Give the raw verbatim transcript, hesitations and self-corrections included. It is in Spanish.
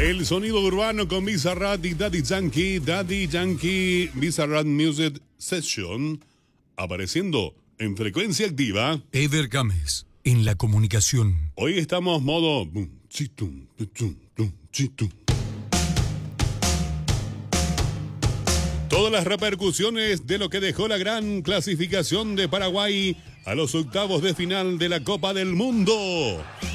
El sonido urbano con Bizarrap y Daddy Yankee, Daddy Yankee, Bizarrap Music Session, apareciendo en frecuencia activa. Eder Gámez, en la comunicación. Hoy estamos modo... bum, chitum, chitum, tum, chitum. Todas las repercusiones de lo que dejó la gran clasificación de Paraguay a los octavos de final de la Copa del Mundo.